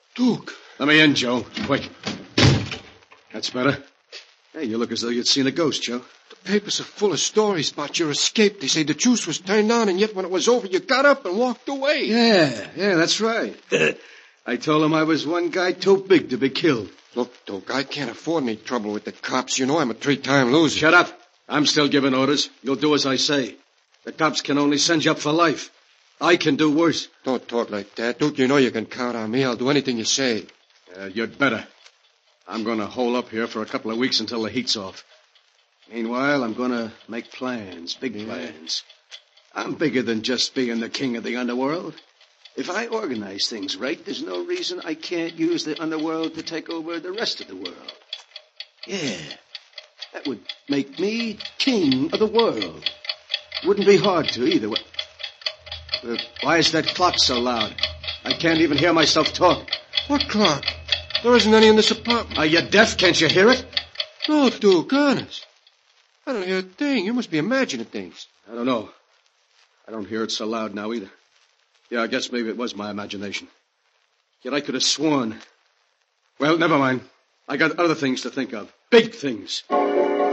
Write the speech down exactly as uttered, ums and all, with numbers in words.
Duke. Let me in, Joe. Quick. That's better. Hey, you look as though you'd seen a ghost, Joe. The papers are full of stories about your escape. They say the juice was turned on, and yet when it was over, you got up and walked away. Yeah, yeah, that's right. I told him I was one guy too big to be killed. Look, Duke, I can't afford any trouble with the cops. You know I'm a three-time loser. Shut up. I'm still giving orders. You'll do as I say. The cops can only send you up for life. I can do worse. Don't talk like that. Duke, you know you can count on me. I'll do anything you say. Uh, you'd better. I'm going to hole up here for a couple of weeks until the heat's off. Meanwhile, I'm going to make plans, big yeah. plans. I'm bigger than just being the king of the underworld. If I organize things right, there's no reason I can't use the underworld to take over the rest of the world. Yeah, that would make me king of the world. Wouldn't be hard to either. Uh, why is that clock so loud? I can't even hear myself talk. What clock? There isn't any in this apartment. Are you deaf? Can't you hear it? No, Duke, honest. I don't hear a thing. You must be imagining things. I don't know. I don't hear it so loud now either. Yeah, I guess maybe it was my imagination. Yet I could have sworn. Well, never mind. I got other things to think of. Big things.